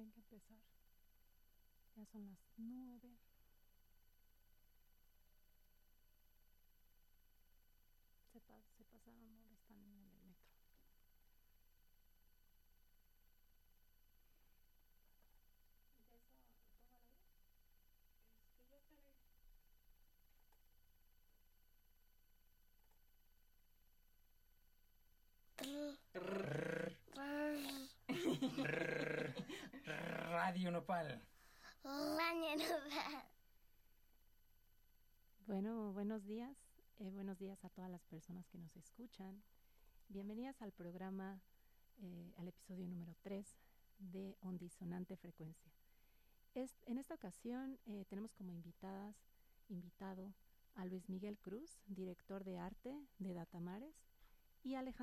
tienen que empezar. Ya son las 9. Se pasaron, ahora están en el metro. ¿De eso lo pongo al aire? Ya está al aire. Radio Nopal. Bueno, buenos días. Buenos días a todas las personas que nos escuchan. Bienvenidas al programa, al episodio número 3 de Ondisonante Frecuencia. En esta ocasión tenemos como invitado a Luis Miguel Cruz, director de arte de Datamares, y Alejandro